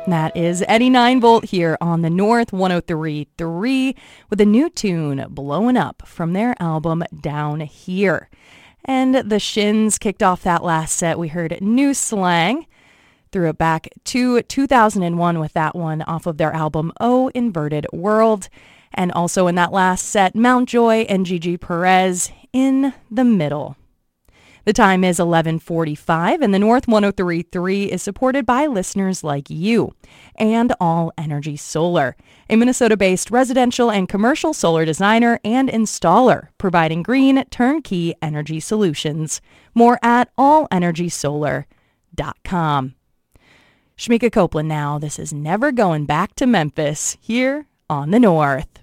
That is Eddie 9-Volt here on the North 103.3 with a new tune, Blowing Up, from their album Down Here. And the Shins kicked off that last set. We heard New Slang. Threw it back to 2001 with that one off of their album Oh Inverted World. And also in that last set, Mountjoy and Gigi Perez, In the Middle. The time is 11:45, and the North 103.3 is supported by listeners like you and All Energy Solar, a Minnesota-based residential and commercial solar designer and installer, providing green turnkey energy solutions. More at allenergysolar.com. Shamika Copeland now. This is Never Going Back to Memphis here on the North.